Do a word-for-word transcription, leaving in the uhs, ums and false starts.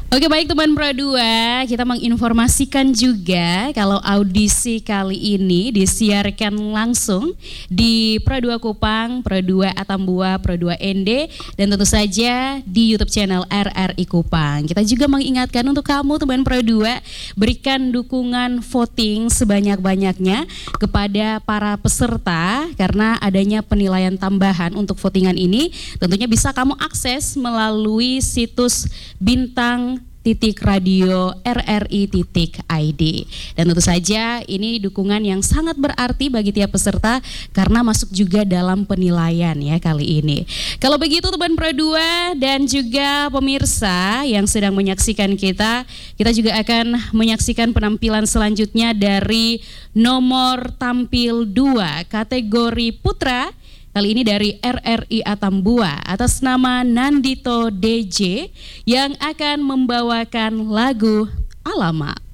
Oke baik teman Pro dua, kita menginformasikan juga kalau audisi kali ini disiarkan langsung di Pro dua Kupang, Pro dua Atambua, Pro dua N D, dan tentu saja di YouTube channel R R I Kupang. Kita juga mengingatkan untuk kamu teman Pro dua, berikan dukungan voting sebanyak-banyaknya kepada para peserta karena adanya penilaian tambahan untuk votingan ini tentunya bisa kamu akses melalui situs bintang titik radio R R I titik I D. Dan tentu saja ini dukungan yang sangat berarti bagi tiap peserta karena masuk juga dalam penilaian ya kali ini. Kalau begitu teman Pro dua dan juga pemirsa yang sedang menyaksikan kita, kita juga akan menyaksikan penampilan selanjutnya dari nomor tampil dua kategori putra. Kali ini dari R R I Atambua atas nama Nandito D J yang akan membawakan lagu Alamak.